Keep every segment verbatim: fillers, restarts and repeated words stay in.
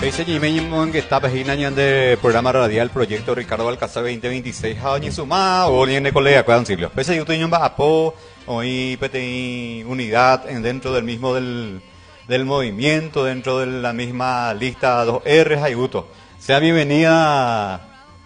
Ese Jiménez que está página de programa radial proyecto Ricardo Balcázar veinte veintiséis ni suma o ni en colega cuidan siglo. Pese yo tengo un apo hoy pete unidad en dentro del mismo del del movimiento dentro de la misma lista dos R Ayuto. Sea bienvenida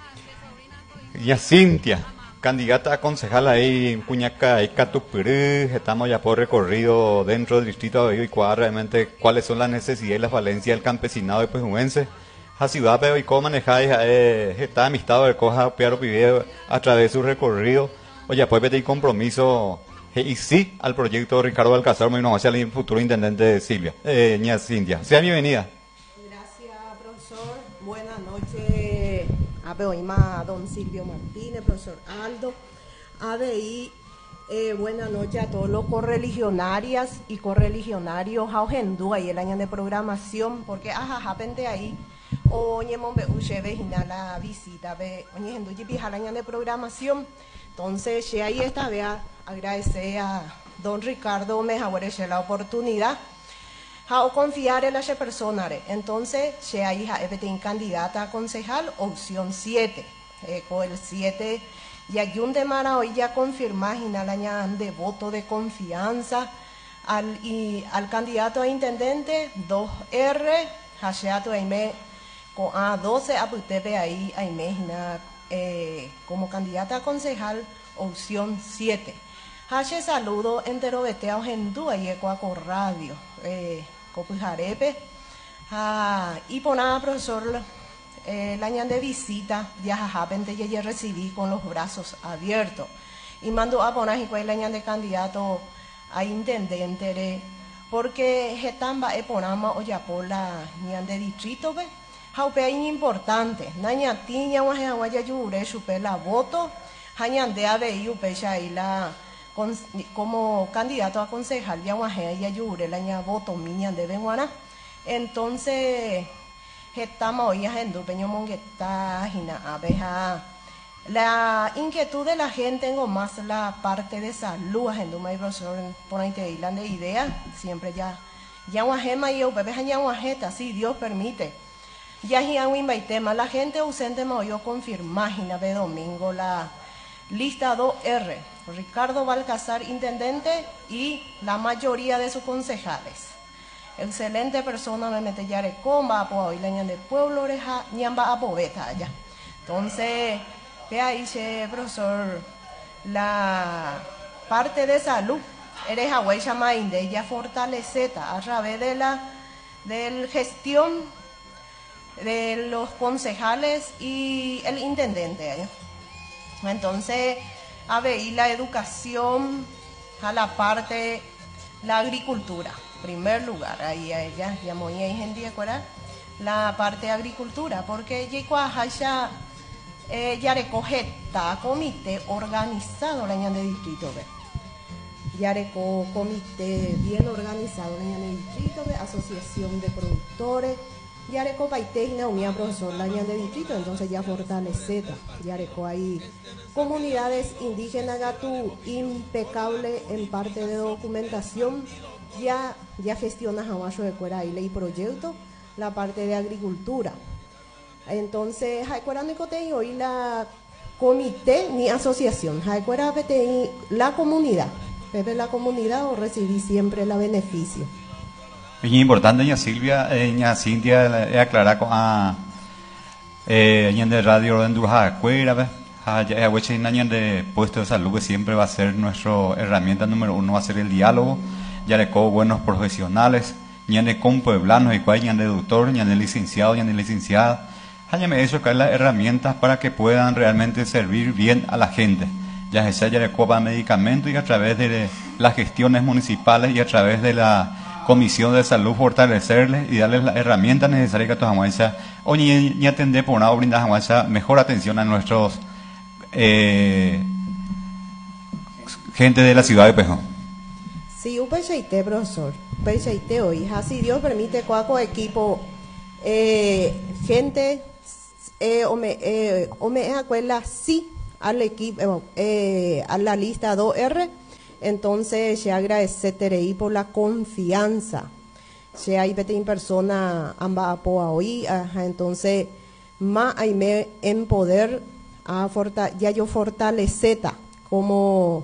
ya Cintia, candidata a concejal ahí en Cuñaca y Catupirú. Estamos ya por recorrido dentro del distrito de Ibicoa, realmente cuáles son las necesidades y las falencias del campesinado de Pejuense. A ciudad de cómo manejáis eh, está amistad de coja Piaro Pibe a través de su recorrido. Oye, pues pedir compromiso eh, y sí al proyecto Ricardo Balcázar, no hacia el futuro intendente de Silvia, eh, ña Cintia. Sea bienvenida. Gracias, profesor. Buenas noches. A Beoima, don Silvio Martínez, profesor Aldo, A B I, eh, buenas noches a todos los correligionarias y correligionarios, a Ojendúa y el año de programación, porque ajá, pente ahí, oye, mombe, uche, vejina la visita, ve, oye, Ojendúa y pija el año de programación, entonces, che, ahí esta vez agradecer a don Ricardo Mejahuereche la oportunidad. How confiar en las personas. Entonces, se hay en candidata a concejal, opción siete. Eh, con el siete, y aquí un de Mara hoy ya confirma de voto de confianza al, y, al candidato a intendente dos R, Hasheato Aime, con A doce, a Putepe ahí, Aime, eh, como candidata a concejal, opción siete. Hashe saludo entero veteados en Dúa y Ecuaco Radio. Eh, Copujarepe, ah, y por nada, profesor, eh, el año de visita, ya jajapente ya recibí con los brazos abiertos, y mando a poner el año de candidato a intendente, porque jetamba e ponama o ya por la ñan de distrito, ve, jaupe es importante, naña tiña guaje guaya yure, chupe la voto, hañan de ave upe y la como candidato a concejal ya guaje ya yure la ña voto miña de Benguana. Entonces estamos hoy haciendo peño mongueta gina abeja la inquietud de la gente tengo más la parte de salud haciendo my profesor por ahí te de idea siempre ya ya guaje mayo bebé ya guajeta si Dios permite ya ya un tema la gente ausente me oyó confirmar gina de domingo la lista dos R, Ricardo Balcázar, intendente, y la mayoría de sus concejales. Excelente persona, me mete ya comba, a hoy la de pueblo, oreja, ñamba a pobeta allá. Entonces, ve ahí, che, profesor, la parte de salud, eres agüey chamainde, ella fortaleceta a través de la del gestión de los concejales y el intendente allá. Entonces, a ver, y la educación, a la parte, la agricultura, primer lugar, ahí a ella, ya muy en día, la parte de agricultura, porque ya eh, ya recoge ta comité organizado la ñan de distrito, ve. Ya recoge comité bien organizado la ñan de distrito, ve, asociación de productores. Ya reco paitejna unía profesor la ñan de distrito, entonces ya fortaleceta, ya reco ahí comunidades indígenas gatu impecable en parte de documentación, ya ya gestiona jamacho de cuera y ley proyecto, la parte de agricultura. Entonces, Jaicuera Nicote hoy la comité ni asociación, Jaicuera la comunidad, Pepe la comunidad o recibí siempre la beneficio. Es importante, doña Silvia, eh, doña Cintia, eh, aclarar con a eh, de radio en Duja, cuera, ya de puesto de salud que siempre va a ser nuestra herramienta número uno, va a ser el diálogo, ya de buenos profesionales, ya de compueblanos y cual, ya de doctor, ya de licenciado, ya de licenciada, ya me eso que las herramientas para que puedan realmente servir bien a la gente. Ya sea ya de copa medicamentos y a través de las gestiones municipales y a través de la Comisión de Salud fortalecerles y darles las herramientas necesarias que todos amansa oye y atender por una brindar amansa mejor atención a nuestros eh, gente de la ciudad de Pejo. Sí, un pecheite, profesor, pecheite hoy, así Dios permite cuaco equipo eh, gente eh, o me eh, o me acuerda sí al equipo eh, a la lista dos R. Entonces, se agradece Terei por la confianza. se hay vete en persona amba apoa hoy, ajá, entonces más hay me en poder a forta, ya yo fortaleceta como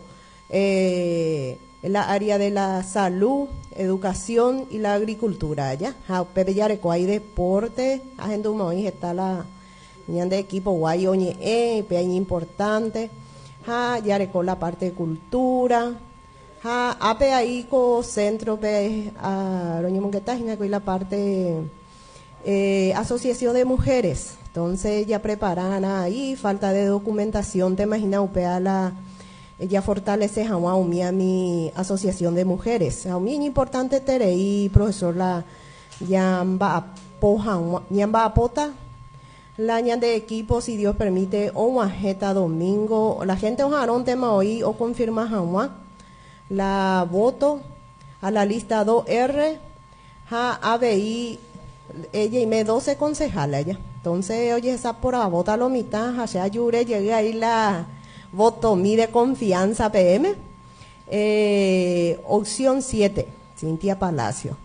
eh, la área de la salud, educación y la agricultura, ya, ja, pepe yareco hay deporte, agenda hoy está la ñan de equipo guay oñe eh, pe importante, ja, yareco la parte de cultura. Ha, ape ahí co centro pe a roño monqueta y la parte eh, asociación de mujeres, entonces ya preparan ahí falta de documentación te imaginas upea la ya fortalece a mi asociación de mujeres a mí importante tere y profesor la yamba apoja yamba apota la ñan de equipo si Dios permite o majeta domingo la gente ojaron tema hoy o confirma jamás la voto a la lista dos R, ja, A B I, ella y me doce concejales ella. Entonces, oye, esa por la vota lo mitad, ja, se ayure, llegué ahí la voto mi de confianza P M, eh, opción siete, Cintia Palacio.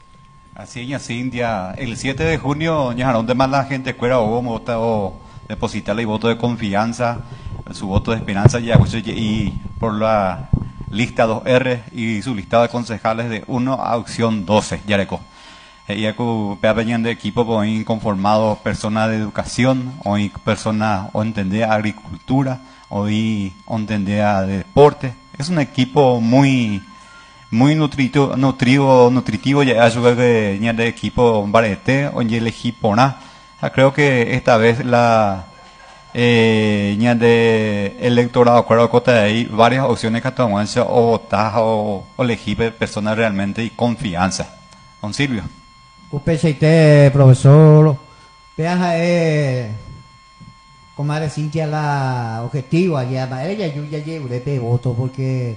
Así ya Cintia, el siete de junio, ya donde más la gente fuera o vota o depositarle voto de confianza, su voto de esperanza ya, y por la lista dos R y su listado de concejales de uno a opción doce, Yareco. Y aku peapeñan de equipo pues conformado personas de educación, hoy personas o entender agricultura, hoy entender de deporte. Es un equipo muy muy nutritivo, nutrivo, nutritivo ya es que ya de equipo barete o ya elegí por nada. Creo que esta vez la Eh, ya de electorado acuerdo cota de ahí varias opciones que tomarse o votar o, o elegir personas realmente y confianza. Don Silvio. Usted, profesor, peaja es como Cintia la objetivo allá, ella yo ya llevo de voto porque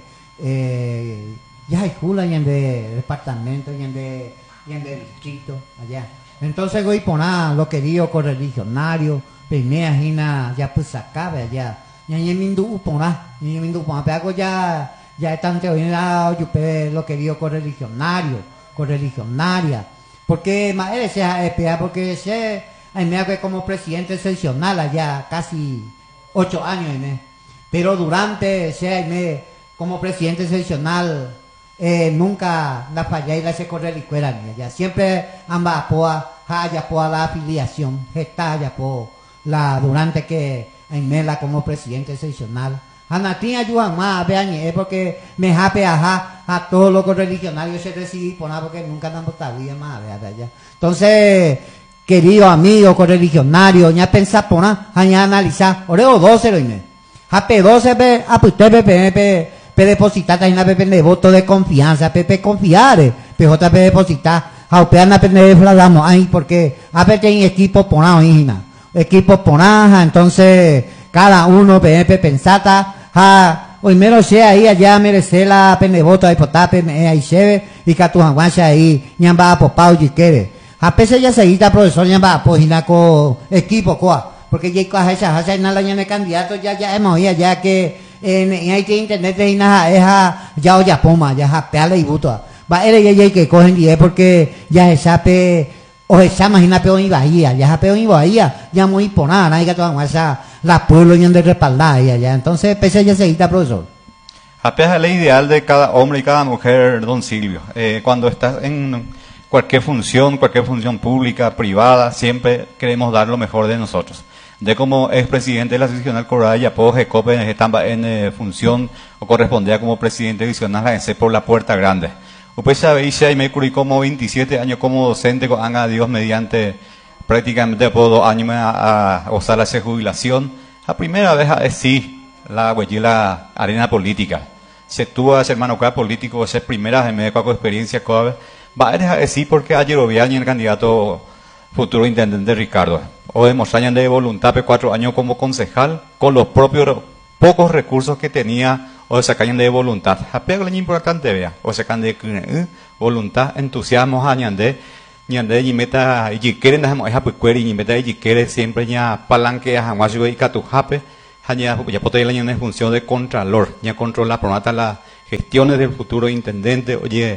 eh, ya hay jula ya en de departamento y en de y en de distrito allá. Entonces voy a poner lo querido correligionario primera gina ya pues acabe allá ya ya mindu pona ya mindu pona pero ya ya están teoría yo pe lo querido correligionario correligionaria porque más él sea porque se hay me que como presidente excepcional allá casi ocho años ¿eh? Pero durante ese me como presidente excepcional eh, nunca la falla y la se correlicuera ya siempre ambas poa haya poa la afiliación está ya po la durante que en Mela como presidente excepcional. Anatín ayuda más vean porque me jape ajá a todos los religionarios se decidí poner porque nunca han votado bien más allá. Entonces, querido amigo correligionario, ya pensar poner, ya analizar, oreo doce lo ime. Jape doce pe a usted pe pe pe depositar en la pe de voto de confianza, pe pe confiar, pe j pe depositar, a usted anda pe de fladamos ahí porque a pe en equipo ponado hija. Equipo ponaja, entonces cada uno P M P pensata, ja, hoy menos sea ahí allá merece la pendevoto ahí potape me ahí cheve y que tu aguancha ahí ñamba popao y quiere. A pesar ya seguita profesor ñamba pojina co equipo coa, porque ya coja esa esa nada ya de candidato ya ya hemos oído ya que en ahí que internet de ina esa ya ya poma ya ja peale y buto. Va era ya ya que cogen die porque ya esa pe o esa imagina peor en Bahía, ya peor en Bahía, ya muy por nada, nadie que toda esa la pueblo y de respaldar ya, entonces pese ya seguita profesor. Apenas es la ideal de cada hombre y cada mujer, don Silvio. Eh, cuando estás en cualquier función, cualquier función pública, privada, siempre queremos dar lo mejor de nosotros. De como es presidente de la seccional Coral, ya puedo Jecope estaba en eh, función o correspondía como presidente adicional a ese por la puerta grande. Usted sabe, y me currí como veintisiete años como docente, con a Dios mediante prácticamente por dos años a, a gozar esa jubilación. La primera vez es sí, la huellila arena política. Se tuvo a ese hermano que político, esa primera vez me con experiencia, va a decir porque ayer Oviaño el candidato futuro intendente Ricardo. O demostraron de voluntad por cuatro años como concejal, con los propios pocos recursos que tenía, o se caen de voluntad. Apego lo importante vea, o se caen de uh, voluntad, entusiasmo, añade, ñande y meta y quieren dejamos esa pues y meta y quiere siempre ya palanque a jamás y catujape, ya ya pote el año en función de contralor, ya controla pronata las gestiones del futuro intendente, oye,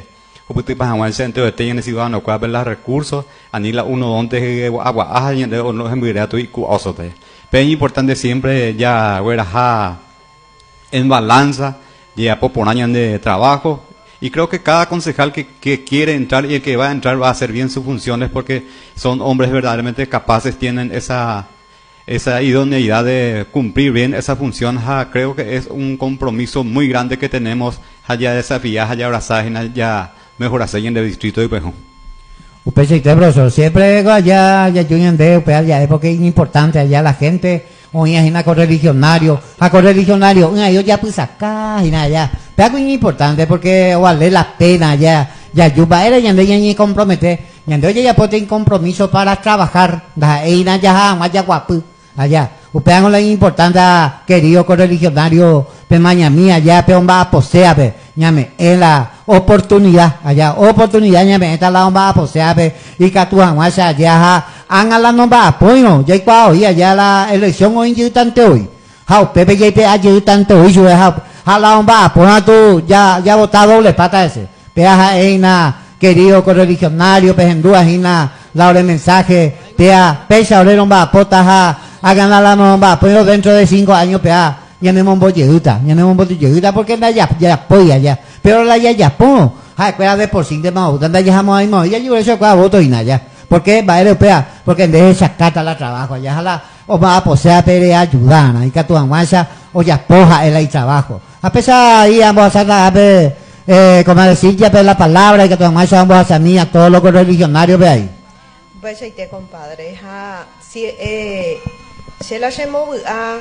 Uputi Pajamal el centro de Teyan Ciudadano, cuál ver los recursos, anila uno donde agua, ah, y o no es en tu y cuosote. Pero es importante siempre ya, verá, en balanza, ya por año de trabajo. Y creo que cada concejal que, que quiere entrar y el que va a entrar va a hacer bien sus funciones porque son hombres verdaderamente capaces, tienen esa, esa idoneidad de cumplir bien esa función. Ja, creo que es un compromiso muy grande que tenemos allá desafiar, allá abrazar, allá mejorar en el distrito de Pejo. Usted sí, profesor, siempre allá, allá yo de usted allá, porque es importante allá la gente, hoy es una correligionario, a correligionario, yo ya pues acá y nada ya, pero es importante porque vale la pena ya, ya yo va era ya ya ni compromete, ya ya ya puede compromiso para trabajar, da y nada ya más ya guapo allá. Usted haga la importante, querido correligionario, pe maña mía, ya pe va a posea, pe, ñame, es la oportunidad, allá, oportunidad, ñame, esta la va a posea, pe, y que tú jamás allá, hagan la nomba apoyo, ya y cuando hoy, allá la elección hoy en tanto hoy, ja, usted pe, ya pe, allí tanto hoy, yo, ja, ja, la nomba apoyo, tú, ya, ya vota doble pata ese, pe, ja, eina, querido correligionario, pe, en dudas, eina, la hora de mensaje, pe, pecha, ore nomba apota, ja, a ganar la nomba, pues dentro de cinco años, pea, ya me monbo yeguta, ya me monbo yeguta, porque la ya, ya apoya ya, pero la ya ya po, ay, cuela de por sin de más, donde ya jamás hay más, ya yo eso cuela voto y nada ya, porque va a ir, pea, porque en vez de sacata la trabajo, ya la, o va a poseer, pere, ayudar, y que tu amansa, o ya poja el ahí trabajo, a pesar ahí, vamos a hacer la, eh, como decir ya, la palabra, y que tu amansa, vamos a hacer mía, todos los religionarios, ve ahí. Pues ahí te, compadre, ja, si, eh, se la llamó a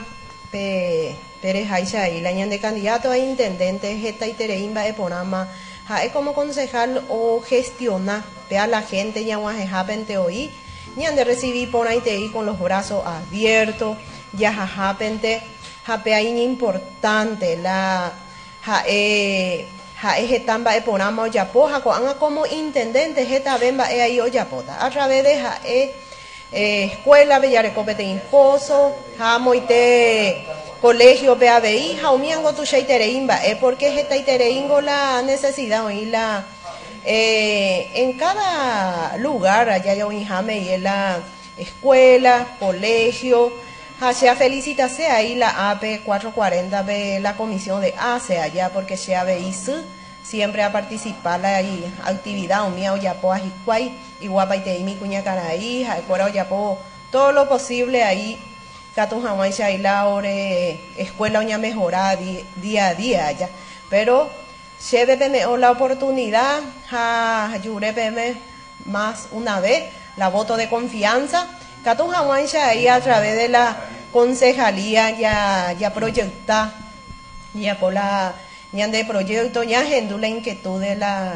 Pérez Aiza y la de candidato a intendente esta y Tereimba de Porama es como concejal o gestiona a la gente ya guajejapente hoy ya de recibir por ahí te con los brazos abiertos ya jajapente jape ahí importante la ja eh ja es tamba de Porama o yapoja como intendente esta bemba e ahí o yapota a través de ja eh Eh, escuela Bellarecopete Imposo, Jamoite Colegio P A B I, Jaumiango Tucha Tereimba, es porque esta Tereingo la necesidad y la eh, en cada lugar allá ya un jame y en la escuela, colegio, sea felicítase ahí la A P cuatrocientos cuarenta de la comisión de A C E allá porque se ha visto siempre a participar la actividad o mía o yapo a Jicuay y guapa y te mi cuña caraí acuerdo o yapo todo lo posible ahí catu jamás ahí la ore escuela oña mejorada di, día a día allá pero se ve o la oportunidad ja jure peme más una vez la voto de confianza catu jamás ahí a través de la concejalía ya ya proyecta ya por la ya de proyecto ya gendula inquietud de la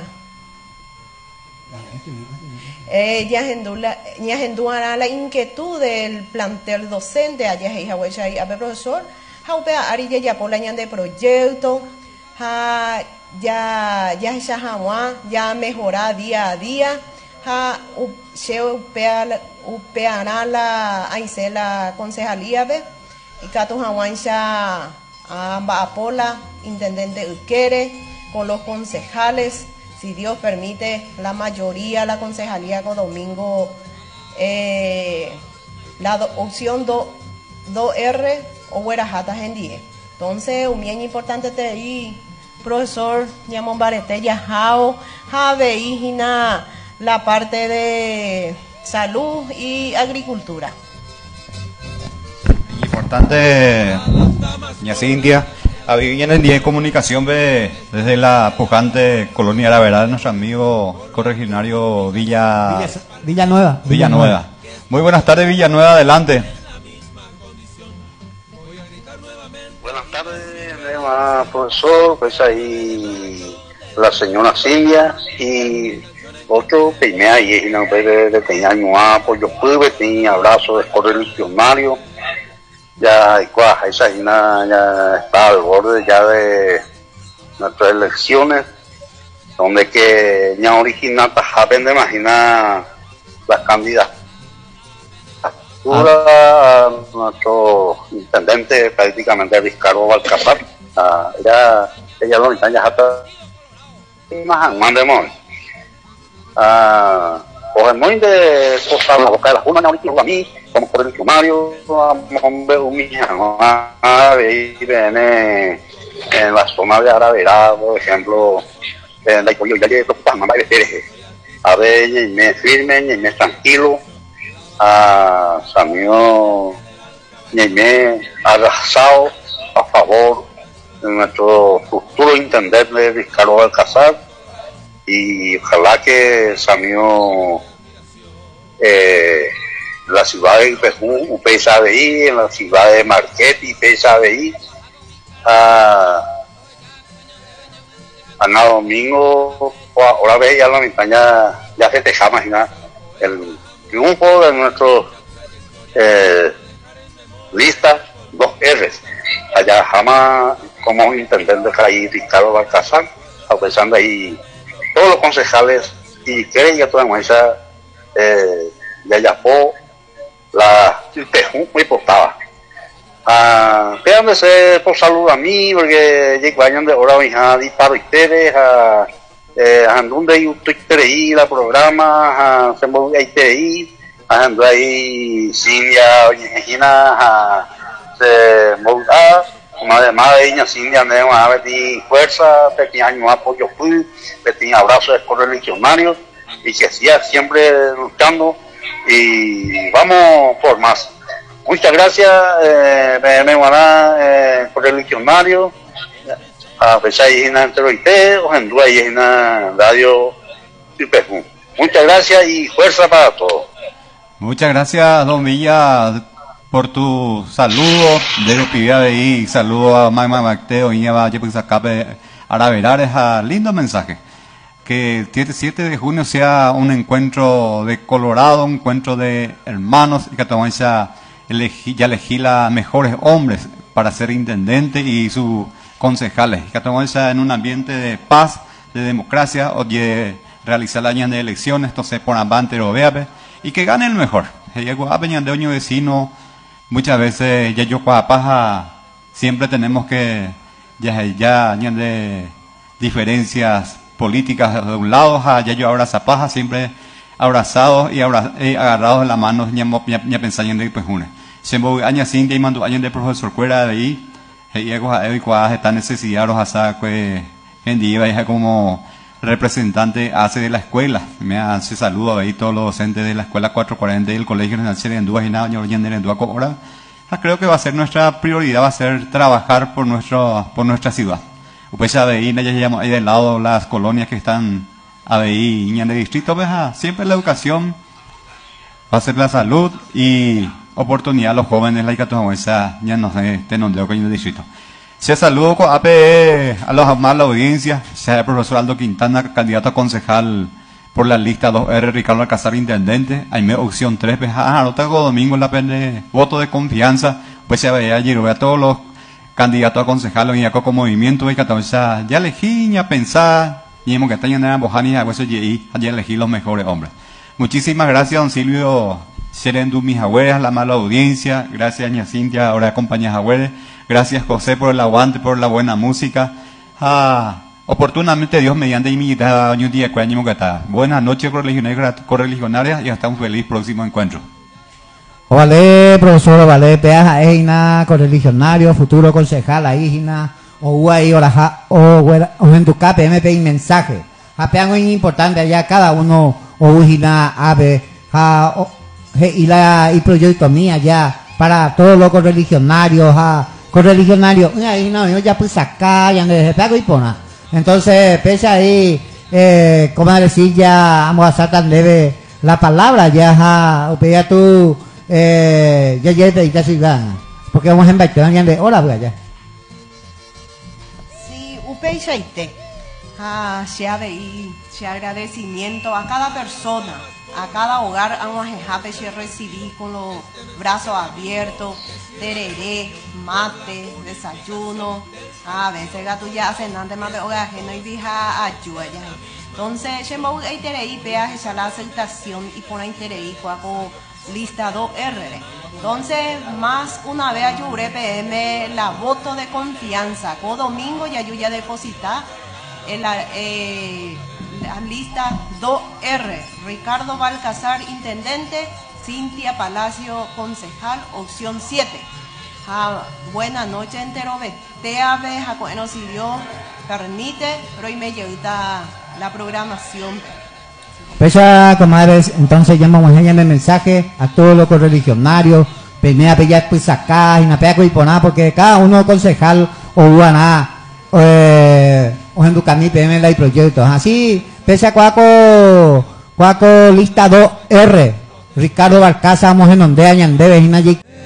eh, ya gendula ya gendula la inquietud del plantel docente allá y hawecha y a profesor haupea ari ya por la ya de proyecto ha ya ya ya jamás ya mejora día a día ha se upea upea la ahí se la concejalía ve y cato hawancha amba apola intendente Uquere con los concejales si Dios permite la mayoría la concejalía con Domingo eh, la do, opción dos R o Huerajatas en diez entonces un bien importante te ahí profesor Yamon Barete Yajao Jave Hijina la parte de salud y agricultura. Importante, doña Cintia, a vivir en el día de comunicación de, desde la pujante colonia La Verdad, nuestro amigo corregionario Villa, Villa Villanueva. Villanueva. Muy buenas tardes, Villanueva, adelante. Buenas tardes, profesor, pues ahí la señora Silvia y otro primera y no puede de tener apoyo pude tener abrazo de correligionario ya esa ya está al borde ya de nuestras elecciones donde que ya original tajapen de imagina las candidatas ah. Nuestro intendente prácticamente Ricardo Balcazar uh, ella ella lo ya está más mandemos Ah, pues muy de cosas la boca de las unas, ahorita a mí, como por el diccionario, hombre, un niño, a ver, en, en la zona de Aravera, por ejemplo, en la historia ya llegué a mamá de Cereje. A ver, y me firme, y me tranquilo, a Samio, y me arrasado a favor de nuestro futuro intendente Ricardo Alcázar, y ojalá que Samio eh, la ciudad de Pejú, U P S A B I, en la ciudad de Marquette, U P S A B I, a Ana Domingo, ahora ve ya la montaña, ya festejamos el triunfo de nuestros eh, listas dos R's. Allá jamás como intendente ahí Ricardo Balcazar, apesando ahí todos los concejales y que ya toda esa eh, ya yapó la Pejú muy portada. Ah, péganse por salud a mí, porque llegó años de hora hija disparo ustedes a eh, andunde y Twitter y la programa a se movió ahí te ahí a andar ahí Cindia imagina a se movió como además de ella Cindia me va a ver fuerza pequeño año apoyo fui pequeño abrazo de correligionarios y que siga siempre luchando y vamos por más. Muchas gracias, eh, me, me van a eh, por el diccionario, a pesar de en Anteroite, o en Dua y en Radio Pipejú. Muchas gracias y fuerza para todos. Muchas gracias, Don Villa, por tu saludo. De lo que ahí, saludo a Magma Macteo y a Yepizacape Araverares, a lindo mensaje. Que el siete de junio sea un encuentro de Colorado, un encuentro de hermanos, y que tomamos esa Elegí, ya elegí los mejores hombres para ser intendente y sus concejales. Que estamos en un ambiente de paz, de democracia, o de realizar la año de elecciones, entonces por avante o veabe, y que gane el mejor. Llego a de oño vecino, muchas veces ya yo paja, siempre tenemos que ya ya de diferencias políticas de un lado, ya yo ahora zapaja siempre abrazados y, abra, y agarrados de la mano ya pensando en el pejune. Siempre años sin que mando años de profesor fuera de ahí y algo a cuál está necesidad los hasta que en día como representante hace de la escuela me hace saludo ahí todos los docentes de la escuela cuatrocientos cuarenta y el colegio nacional en Dúa y nada en Dúa ahora creo que va a ser nuestra prioridad va a ser trabajar por nuestro por nuestra ciudad. Pues a ahí ya llevamos ahí del lado las colonias que están ahí en el distrito, pues, siempre la educación va a ser la salud y oportunidad a los jóvenes, la esa ya no sé, este nombre que en el distrito. Se saludo a, P, a los a la audiencia, sea el profesor Aldo Quintana, candidato a concejal por la lista dos R, Ricardo Alcázar, intendente, hay opción tres, pues, ah, no tengo domingo la pende, voto de confianza, pues se veía ayer, a todos los candidatos a concejal y a Coco Movimiento, y ya elegí, ya pensar, y hemos que están en Bojani y a hueso y ya elegí los mejores hombres. Muchísimas gracias, don Silvio Serendu, mis abuelas, la mala audiencia, gracias, ña Cintia, ahora acompañas abuelas, gracias José por el aguante, por la buena música. Ah, oportunamente Dios mediante y mi año día que año que está. Buenas noches correligionarias y hasta un feliz próximo encuentro. Vale, profesor, vale, peaja, eina, correligionario, futuro concejal, ahígina, o guay, o la o o en tu K P M P mensaje. Apean muy importante allá cada uno, o ujina, ave, ja, o, je, y la, y proyecto mía ya, para todos los correligionarios, ja, correligionarios, ahí no, yo ya pues acá, ya no se pega y pona. Entonces, pese ahí, eh, como decir, ya vamos a hacer tan leve la palabra, ya, ja, o pega tú, eh, ya ya te ya gana porque vamos a invertir en de hola pues ya sí upei shaite ah se y se agradecimiento a cada persona a cada hogar vamos a recibir con los brazos abiertos tereré mate desayuno a veces gato ya hacen antes más de hogar no y vija ayuda ya entonces se me hay terei peaje la aceptación y por interés cuaco lista dos R. Entonces, más una vez ayudé P M la voto de confianza. Cada domingo ya yo ya deposita el, eh, a lista dos R, Ricardo Balcazar, intendente, Cintia Palacio, concejal, opción siete. Ah, buena noche entero, Betea, Beja, bueno, si Dios permite, pero hoy me llega la programación. Pesa, comadres, entonces llamamos a el mensaje a todos los correligionarios, primera pella pues acá y una pega y poner porque cada uno concejal o guaná eh, o en tu camino pm la proyectos así pese a cuaco cuaco lista dos R Ricardo Balcázar vamos en donde añan debes y